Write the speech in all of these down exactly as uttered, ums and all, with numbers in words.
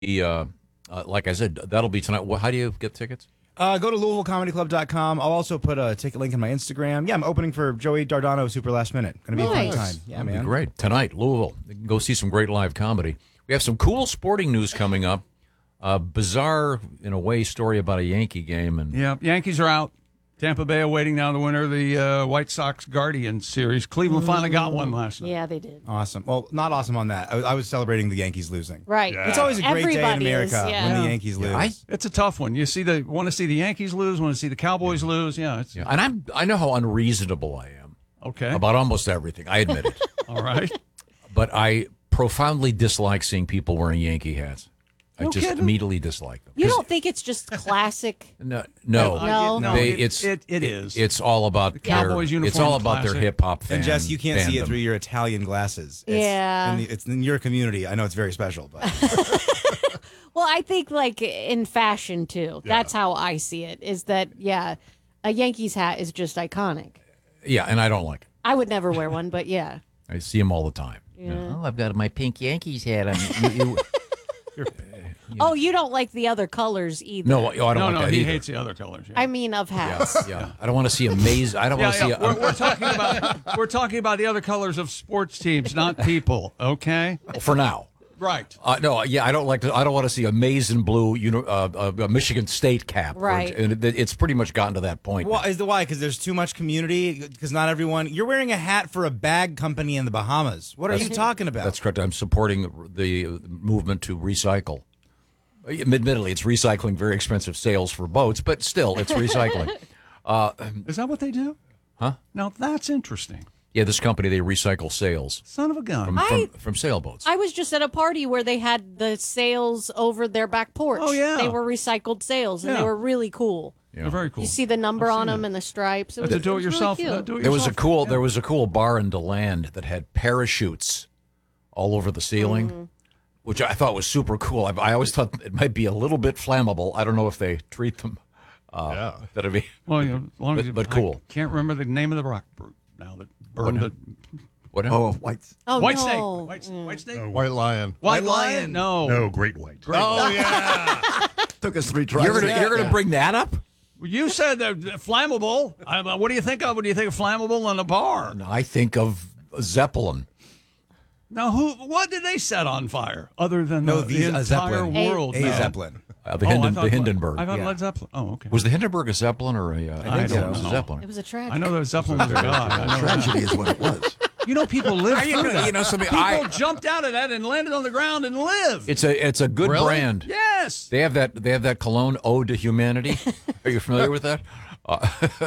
uh, uh, like I said, that'll be tonight. Well, how do you get tickets? Uh, go to Louisville Comedy Club dot com. I'll also put a ticket link in my Instagram. Yeah, I'm opening for Joey Dardano Super Last Minute. Going to be Nice. a fun time. Yeah, That'd be man. great. Tonight, Louisville. You can go see some great live comedy. We have some cool sporting news coming up. Uh, bizarre, in a way, story about a Yankee game. And Yeah, Yankees are out. Tampa Bay awaiting now the winner of the uh, White Sox Guardians series. Cleveland finally got one last night. Yeah, they did. Awesome. Well, not awesome on that. I, was- I was celebrating the Yankees losing. Right. It's always a great day in Everybody America is, yeah. when Yeah. the Yankees lose. I- It's a tough one. You see the want to see the Yankees lose, want to see the Cowboys lose. Yeah, it's Yeah, and I'm I know how unreasonable I am okay. about almost everything. I admit it. All right. But I profoundly dislike seeing people wearing Yankee hats. I No just kidding. immediately dislike them. You 'Cause- don't think it's just classic? No, no, No. no, They- it, it's it, it is. It's all about The Cowboys their, uniform It's all about classic. their hip hop fan. and Jess, you can't see it fandom. through your Italian glasses. It's Yeah. In the, it's in your community. I know it's very special, but Well, I think like in fashion too. That's how I see it. Is that yeah, a Yankees hat is just iconic. Yeah, and I don't like it. I would never wear one, but yeah. I see them all the time. Yeah. Oh, I've got my pink Yankees hat on. You- you- Oh, you don't like the other colors either. no, I don't no, like no, that he either. hates the other colors. Yeah. I mean of hats. Yeah, I don't want to see a maze. I don't yeah, want to yeah. see. A, we're, we're talking about we're talking about the other colors of sports teams, not people. Okay, for now. right. Uh, no, yeah, I don't like to. I don't want to see a maize and blue, you know, uh, a Michigan State cap. Right. And it, it's pretty much gotten to that point. why is the why? Because there's too much community. Because not everyone. You're wearing a hat for a bag company in the Bahamas. What are you talking about? That's correct. I'm supporting the movement to recycle. Admittedly, it's recycling very expensive sails for boats, but still, it's recycling. uh, Is that what they do? Huh? Now that's interesting. yeah, this company, they recycle sails Son of a gun. from, from, from sailboats. I was just at a party where they had the sails over their back porch. Oh, yeah. They were recycled sails, and Yeah. they were really cool. They're very cool. You see the number I've on seen them it. and the stripes. It was, That's a do-it-yourself. It was really uh, cute. do-it-yourself. There was a cool. There was a cool bar in DeLand that had parachutes all over the ceiling, Mm-hmm. which I thought was super cool. I, I always thought it might be a little bit flammable. I don't know if they treat them. Uh, Yeah. That'd be. Well, you know, as long But- as you, but I cool. can't remember the name of the rock group now that burned the What? Oh, white, Oh, White no. Snake. White, White Snake. uh, white lion. White Lion. No. No, great white. Oh yeah. Took us three tries. You're gonna you're gonna bring that up? You said that flammable. I, what do you think of when you think of flammable in a bar? I think of Zeppelin. Now, who? What did they set on fire other than No, the, these- the a entire Zeppelin. world? a man? Zeppelin. Uh, the, Oh, I Hinden, thought- the Hindenburg. I thought Yeah. Led Zeppelin. Oh, okay. Was the Hindenburg a Zeppelin or a? Uh, I think don't so. It was a know. Zeppelin. It was a tragedy. I know that Zeppelin was a god. I know that. Tragedy is what it was. You know, people live you through know- that. you know something, People I- jumped out of that and landed on the ground and lived. It's a it's a good Really? brand. yes. They have that they have that cologne Ode to Humanity. Are you familiar with that? Uh,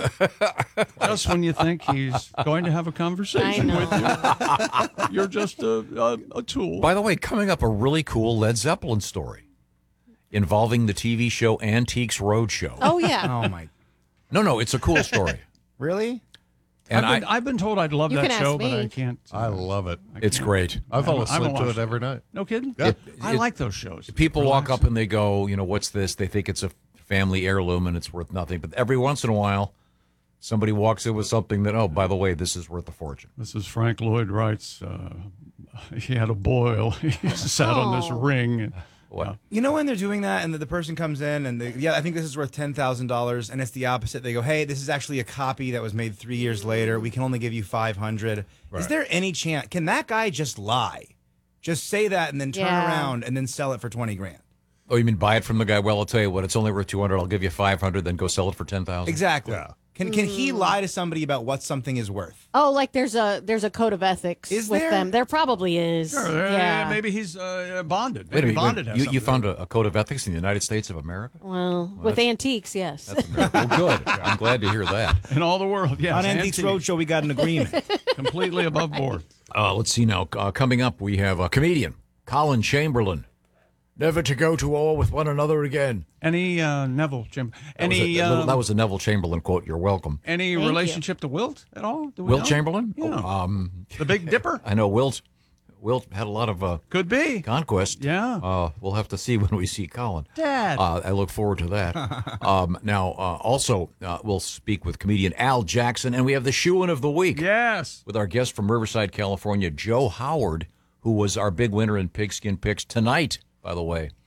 Just when you think he's going to have a conversation I with you, you're just a, a, a tool. By the way, coming up a really cool Led Zeppelin story involving the T V show Antiques Roadshow. Oh, yeah. Oh my! No, no, it's a cool story. Really? And I've, been, I, I've been told I'd love You that can ask show, but me. I can't. I love it. it's great. I fall I haven't asleep to watched it every night. No kidding? Yeah. I it- like those shows. People walk Relaxing. up and they go, you know, what's this? They think it's a family heirloom and it's worth nothing. But every once in a while, somebody walks in with something that, oh, by the way, this is worth a fortune. This is Frank Lloyd Wright's. Uh, he had a boil. He sat on this Oh. ring. What? You know when they're doing that and the, the person comes in and they, yeah, I think this is worth ten thousand dollars, and it's the opposite. They go, hey, this is actually a copy that was made three years later. We can only give you five hundred. Is Right. there any chance? Can that guy just lie, just say that and then turn Yeah. around and then sell it for twenty grand? Oh, you mean buy it from the guy? Well, I'll tell you what, it's only worth two hundred. I'll give you five hundred. Then go sell it for ten thousand. Exactly. Yeah. Can can he lie to somebody about what something is worth? Oh, like there's a there's a code of ethics Is with there? them. There probably is. Sure, uh, yeah. maybe he's uh, bonded. Wait a Maybe minute. bonded wait, has you something you to found do a, a code of ethics in the United States of America? Well, with antiques, yes. Well, good. I'm glad to hear that. with it. in all the world. Yeah, On Antiques Roadshow, we got an agreement. completely above board. Uh, let's see now. Uh, coming up, we have a comedian, Colin Chamberlain. Never to go to war with one another again. Any uh, Neville Jim? That was, Any a, a little- um, that was a Neville Chamberlain quote. You're welcome. any Thank relationship to Wilt at all? Do we Wilt know? Chamberlain? Yeah. Oh, um, The Big Dipper? I know Wilt. Wilt had a lot of uh, Could be. conquest. Yeah. Uh, we'll have to see when we see Colin. Dad. Uh, I look forward to that. um, now, uh, also, uh, we'll speak with comedian Al Jackson, and we have the shoe-in of the week Yes. with our guest from Riverside, California, Joe Howard, who was our big winner in Pigskin Picks tonight, by the way.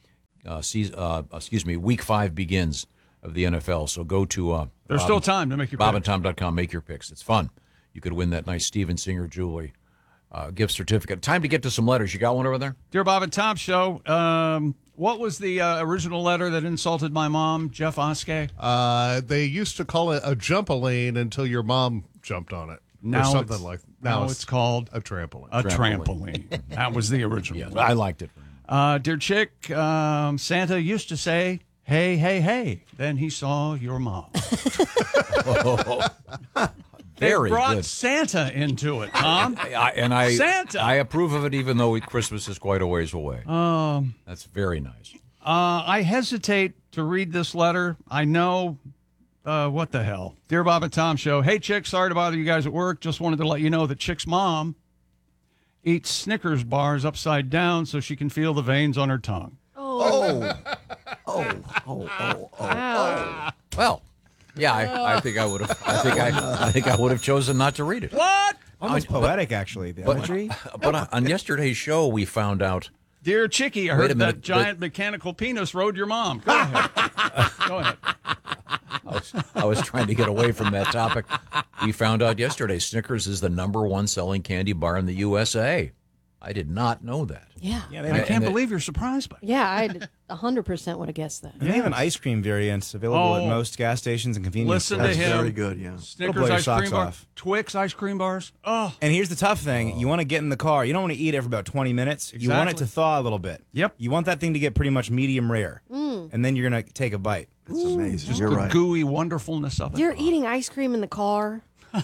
uh, season, uh, excuse me, week five begins of the N F L. So go to uh, There's Bob still and- time to make your bob pick. and tom dot com. Make your picks. It's fun. You could win that nice Steven Singer Jewelry uh, gift certificate. Time to get to some letters. You got one over there? Dear Bob and Tom Show, um, what was the uh, original letter that insulted my mom, Jeff Oskey? Uh, they used to call it a jumpaline until your mom jumped on it. Now or something it's- like now it's called a trampoline. A Trampoline. trampoline. That was the original. Yeah, one. I liked it. Uh, dear Chick, um, Santa used to say, hey, hey, hey. Then he saw your mom. Very They brought good. Santa into it, Tom. I, and I, Santa. I approve of it, even though Christmas is quite a ways away. Um, That's very nice. Uh, I hesitate to read this letter. I know. Uh, what the hell? Dear Bob and Tom Show. Hey, Chick, sorry to bother you guys at work. Just wanted to let you know that Chick's mom eats Snickers bars upside down so she can feel the veins on her tongue. Oh, oh, oh, oh, Wow. Well, yeah, I, I think I would have. I think I, I think I would have chosen not to read it. What? Almost poetic, actually. The imagery. But on- on yesterday's show, we found out. Dear Chicky, I Wait a heard minute, that giant mechanical penis rode your mom. Go ahead. Go ahead. I was, I was trying to get away from that topic. We found out yesterday Snickers is the number one selling candy bar in the U S A. I did not know that. Yeah. Yeah, they I have, can't and it- believe you're surprised by it. Yeah, I one hundred percent would have guessed that. and they have an ice cream variant available at Oh. most gas stations and convenience Listen stores. to That's him. very good, yeah. blow Snickers your ice socks cream bar, off. Twix ice cream bars. Oh, And here's the tough thing: you want to get in the car. You don't want to eat it for about twenty minutes. You want it Exactly. to thaw a little bit. Yep. You want that thing to get pretty much medium rare, and then you're gonna take a bite. That's amazing. just You're the right. gooey wonderfulness of it. You're eating ice cream in the car.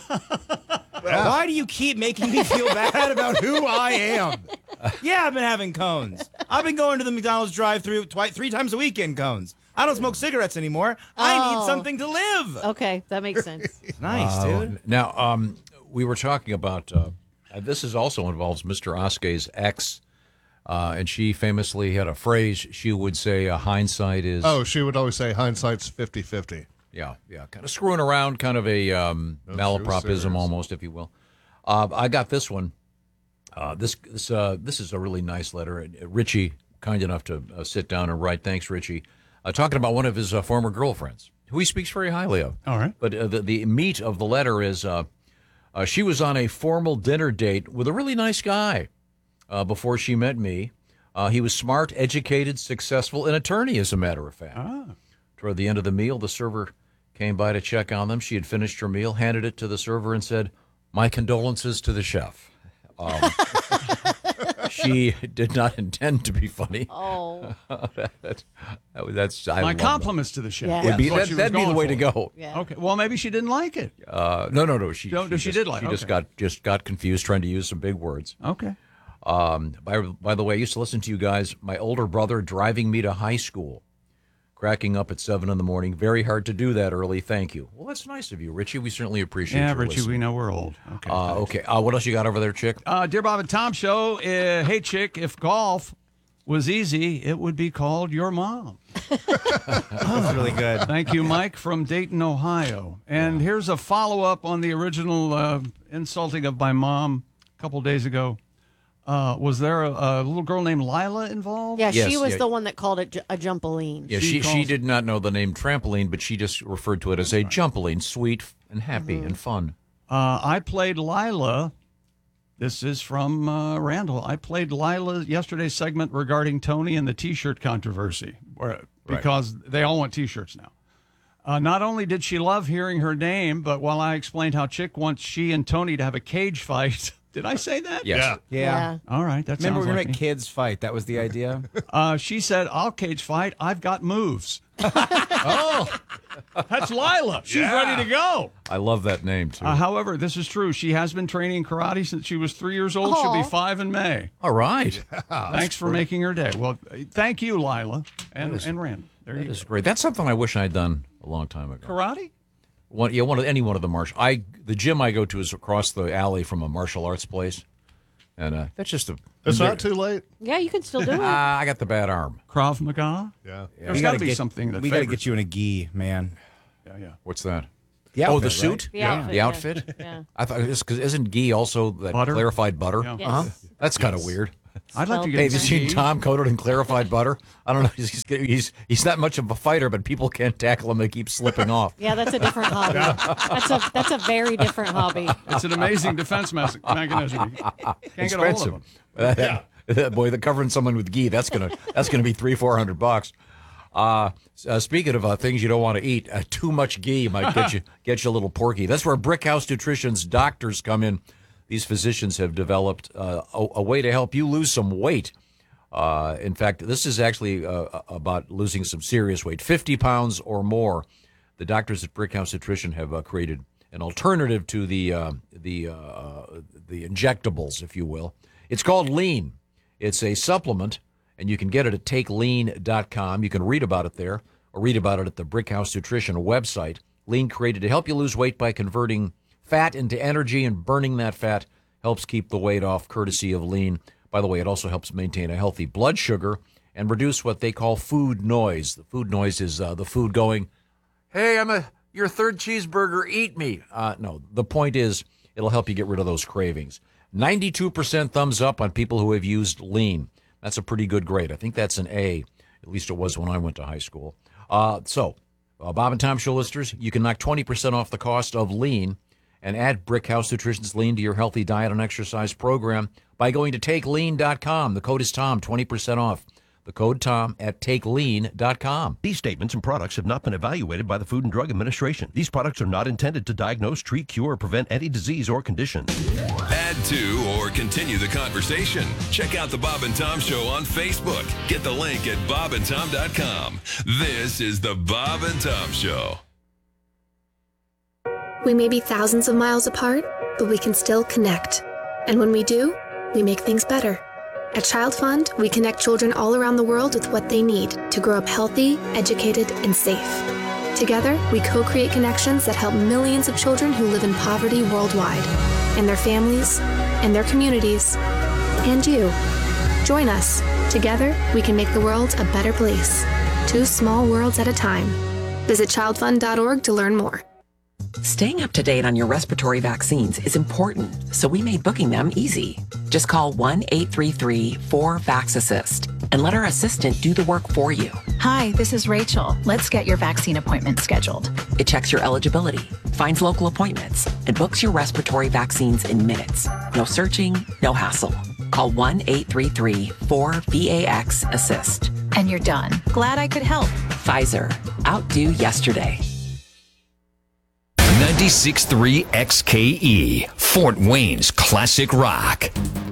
Why do you keep making me feel bad about who I am? Yeah, I've been having cones. I've been going to the McDonald's drive-through twi- three times a week in cones. I don't smoke cigarettes anymore. I Oh. need something to live. Okay, that makes sense. Nice, dude. Now, um, we were talking about uh, uh, this. Is also involves Mister Oskey's ex, uh, and she famously had a phrase. She would say, uh, "Hindsight is." Oh, she would always say hindsight's fifty-fifty. Yeah, yeah, kind of screwing around, kind of a um, No, she was malapropism serious. almost, if you will. Uh, I got this one. Uh, this this uh, this is a really nice letter. Uh, Richie, kind enough to uh, sit down and write. Thanks, Richie. Uh, talking about one of his uh, former girlfriends, who he speaks very highly of. All right. But uh, the the meat of the letter is uh, uh, she was on a formal dinner date with a really nice guy uh, before she met me. Uh, he was smart, educated, successful, an attorney, as a matter of fact. Ah. Toward the end of the meal, the server came by to check on them. She had finished her meal, handed it to the server, and said, "My condolences to the chef." Um, she did not intend to be funny. Oh, that, that, that's I My love that. compliments to the chef. Yeah. Would That's be, what that, she was that'd be the going way for. to go. yeah. Okay. Well, maybe she didn't like it. Uh, no, no, no. She, No, she, she just, did like- She just okay. got just got confused trying to use some big words. Okay. Um, by, by the way, I used to listen to you guys. My older brother driving me to high school, cracking up at seven in the morning. Very hard to do that early. Thank you. Well, that's nice of you, Richie. We certainly appreciate Yeah, your Richie, listening. we know we're old. Okay. Uh, thanks. okay. Uh, what else you got over there, Chick? Uh, Dear Bob and Tom Show. Uh, hey, Chick, if golf was easy, it would be called Your Mom. That's really good. Thank you, Mike from Dayton, Ohio. And here's a follow-up on the original uh, insulting of my mom a couple days ago. Uh, was there a, a little girl named Lila involved? Yeah, Yes, she was yeah. the one that called it ju- a jumpaline. Yeah, She she, she calls- did not know the name trampoline, but she just referred to it as a jumpaline, sweet and happy Mm-hmm. and fun. Uh, I played Lila. This is from uh, Randall. I played Lila yesterday's segment regarding Tony and the T-shirt controversy, where, because they all want T-shirts now. Uh, not only did she love hearing her name, but while I explained how Chick wants she and Tony to have a cage fight, did I say that? Yes. Yeah. Yeah. All right, that Remember, sounds we were like gonna make me. kids fight. That was the idea. Uh, she said, "I'll cage fight. I've got moves." Oh, that's Lila. She's ready to go. I love that name, too. Uh, however, this is true. She has been training karate since she was three years old. She'll be Aw. five in May. All right. Thanks for making her day. Well, thank you, Lila and and Rand. There That you is go. great. That's something I wish I'd done a long time ago. Karate? One, yeah, one of any one of the martial. I the gym I go to is across the alley from a martial arts place, and uh, that's just a. It's not too late. Yeah, you can still do it. Ah, I got the bad arm. Krav Maga? Yeah. There's We got to gotta be get- something that we got to favors- get you in a gi, man. Yeah, yeah. What's that? The oh, the outfit, suit. right? The outfit, The yeah. outfit. Yeah. I thought it's because isn't ghee also that Butter? clarified butter? Yeah. Yes. That's kind of weird. I'd like to Hey, get have you seen ghee. Tom coated in clarified butter? I don't know. He's, he's he's he's not much of a fighter, but people can't tackle him. They keep slipping off. Yeah, that's a different hobby. That's a that's a very different hobby. It's an amazing defense mes- mechanism. You can't get a hold of Expensive. them. Yeah. Boy, the covering someone with ghee, that's gonna that's gonna be three four hundred bucks. Uh, uh, speaking of uh, things you don't want to eat, uh, too much ghee might get you get you a little porky. That's where Brickhouse Nutrition's doctors come in. These physicians have developed uh, a, a way to help you lose some weight. Uh, in fact, this is actually uh, about losing some serious weight, fifty pounds or more. The doctors at Brickhouse Nutrition have uh, created an alternative to the uh, the uh, the injectables, if you will. It's called Lean. It's a supplement, and you can get it at take lean dot com. You can read about it there, or read about it at the Brickhouse Nutrition website. Lean created to help you lose weight by converting fat into energy, and burning that fat helps keep the weight off, courtesy of Lean. By the way, it also helps maintain a healthy blood sugar and reduce what they call food noise. The food noise is uh, the food going, hey, I'm a your third cheeseburger, eat me. Uh, no, the point is it'll help you get rid of those cravings. ninety-two percent thumbs up on people who have used Lean. That's a pretty good grade. I think that's an A. At least it was when I went to high school. Uh, so, uh, Bob and Tom Show listeners, you can knock twenty percent off the cost of Lean and add Brickhouse Nutrition's Lean to your healthy diet and exercise program by going to take lean dot com. The code is Tom, twenty percent off. The code Tom at take lean dot com. These statements and products have not been evaluated by the Food and Drug Administration. These products are not intended to diagnose, treat, cure, or prevent any disease or condition. Add to or continue the conversation. Check out the Bob and Tom Show on Facebook. Get the link at bob and tom dot com. This is the Bob and Tom Show. We may be thousands of miles apart, but we can still connect. And when we do, we make things better. At Child Fund, we connect children all around the world with what they need to grow up healthy, educated, and safe. Together, we co-create connections that help millions of children who live in poverty worldwide, and their families, and their communities, and you. Join us. Together, we can make the world a better place. Two small worlds at a time. Visit child fund dot org to learn more. Staying up to date on your respiratory vaccines is important, so we made booking them easy. Just call one eight three three four vax assist and let our assistant do the work for you. Hi, this is Rachel. Let's get your vaccine appointment scheduled. It checks your eligibility, finds local appointments, and books your respiratory vaccines in minutes. No searching, no hassle. Call one eight three three four V A X assist. And you're done. Glad I could help. Pfizer. Outdo yesterday. ninety-six point three X K E, Fort Wayne's classic rock.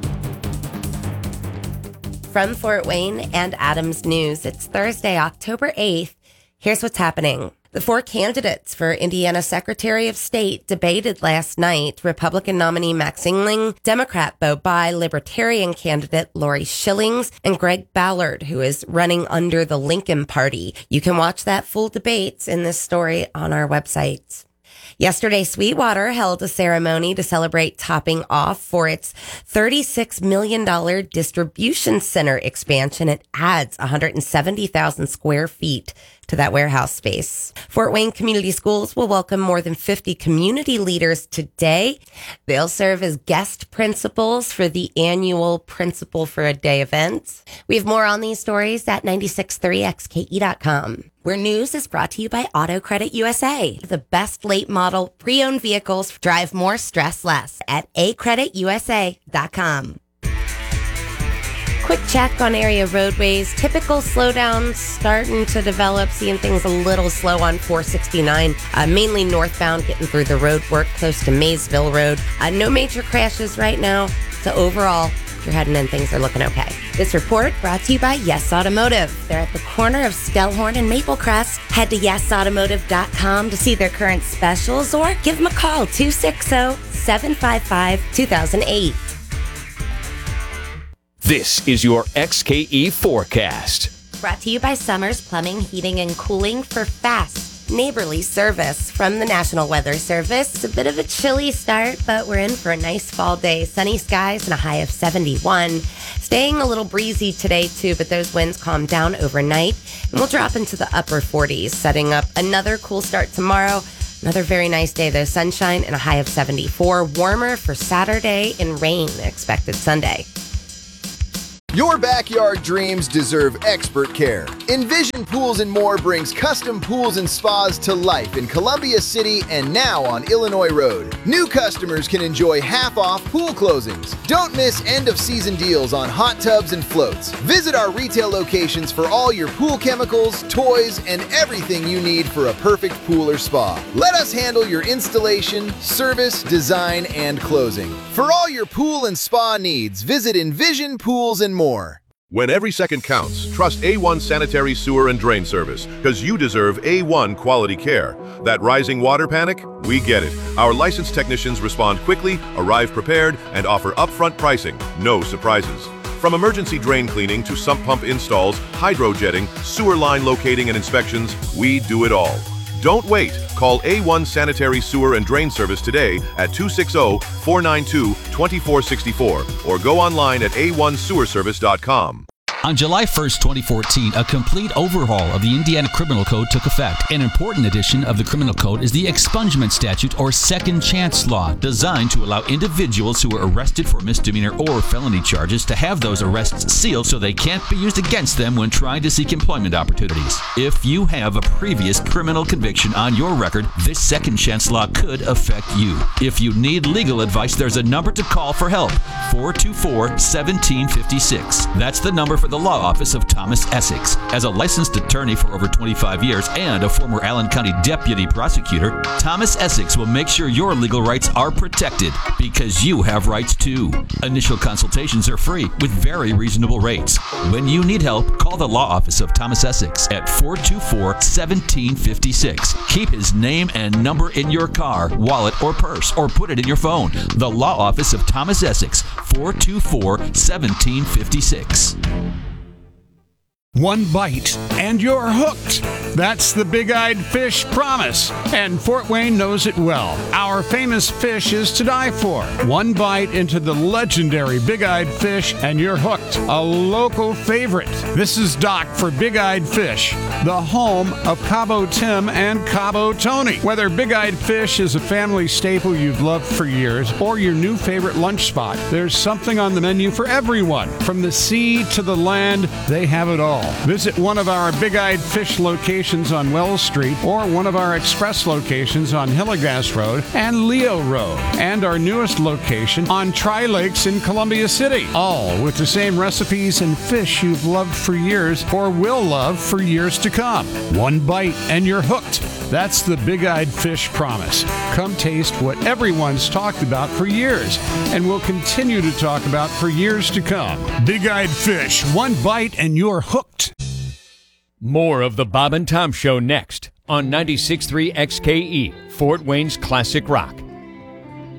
From Fort Wayne and Adams News, it's Thursday, October eighth. Here's what's happening. The four candidates for Indiana Secretary of State debated last night. Republican nominee Max Engling, Democrat Bo Bai, Libertarian candidate Lori Schillings, and Greg Ballard, who is running under the Lincoln Party. You can watch that full debate in this story on our website. Yesterday, Sweetwater held a ceremony to celebrate topping off for its thirty-six million dollars distribution center expansion. It adds one hundred seventy thousand square feet to that warehouse space. Fort Wayne Community Schools will welcome more than fifty community leaders today. They'll serve as guest principals for the annual Principal for a Day event. We have more on these stories at ninety-six point three X K E dot com. Where news is brought to you by Auto Credit U S A. The best late model pre-owned vehicles drive more, stress less at a credit u s a dot com. Quick check on area roadways. Typical slowdowns starting to develop, seeing things a little slow on four sixty-nine, uh, mainly northbound, getting through the road work close to Maysville Road. Uh, no major crashes right now. So overall, if you're heading in, things are looking okay. This report brought to you by Yes Automotive. They're at the corner of Stellhorn and Maplecrest. Head to yes automotive dot com to see their current specials or give them a call, two six zero, seven five five, two thousand eight. This is your X K E forecast. Brought to you by Summers Plumbing, Heating, and Cooling for fast, neighborly service from the National Weather Service. It's a bit of a chilly start, but we're in for a nice fall day. Sunny skies and a high of seventy-one. Staying a little breezy today, too, but those winds calm down overnight, and we'll drop into the upper forties, setting up another cool start tomorrow. Another very nice day, though. Sunshine and a high of seventy-four. Warmer for Saturday and rain expected Sunday. Your backyard dreams deserve expert care. Envision Pools and More brings custom pools and spas to life in Columbia City and now on Illinois Road. New customers can enjoy half-off pool closings. Don't miss end-of-season deals on hot tubs and floats. Visit our retail locations for all your pool chemicals, toys, and everything you need for a perfect pool or spa. Let us handle your installation, service, design, and closing. For all your pool and spa needs, visit Envision Pools and More. More. When every second counts, trust A one Sanitary Sewer and Drain Service, because you deserve A one quality care. That rising water panic? We get it. Our licensed technicians respond quickly, arrive prepared, and offer upfront pricing. No surprises. From emergency drain cleaning to sump pump installs, hydro jetting, sewer line locating and inspections, we do it all. Don't wait. Call A one Sanitary Sewer and Drain Service today at two six zero, four nine two, two four six four or go online at a one sewer service dot com. On July first, twenty fourteen, a complete overhaul of the Indiana Criminal Code took effect. An important addition of the Criminal Code is the Expungement Statute, or Second Chance Law, designed to allow individuals who are arrested for misdemeanor or felony charges to have those arrests sealed so they can't be used against them when trying to seek employment opportunities. If you have a previous criminal conviction on your record, this Second Chance Law could affect you. If you need legal advice, there's a number to call for help, four two four, one seven five six. That's the number for the law office of Thomas Essex. As a licensed attorney for over twenty-five years and a former Allen County deputy prosecutor, Thomas Essex will make sure your legal rights are protected, because you have rights too. Initial consultations are free with very reasonable rates. When you need help, call the law office of Thomas Essex at four two four, one seven five six. Keep his name and number in your car, wallet, or purse, or put it in your phone. The law office of Thomas Essex, four two four, one seven five six. One bite and you're hooked. That's the Big-Eyed Fish promise, and Fort Wayne knows it well. Our famous fish is to die for. One bite into the legendary Big-Eyed Fish and you're hooked. A local favorite. This is Doc for Big-Eyed Fish, the home of Cabo Tim and Cabo Tony. Whether Big-Eyed Fish is a family staple you've loved for years or your new favorite lunch spot, there's something on the menu for everyone. From the sea to the land, they have it all. Visit one of our Big-Eyed Fish locations on Wells Street or one of our express locations on Hillegas Road and Leo Road, and our newest location on Tri-Lakes in Columbia City, all with the same recipes and fish you've loved for years or will love for years to come. One bite and you're hooked. That's the Big-Eyed Fish promise. Come taste what everyone's talked about for years and will continue to talk about for years to come. Big-Eyed Fish, one bite and you're hooked. More of the Bob and Tom Show next on ninety-six point three X K E, Fort Wayne's Classic Rock.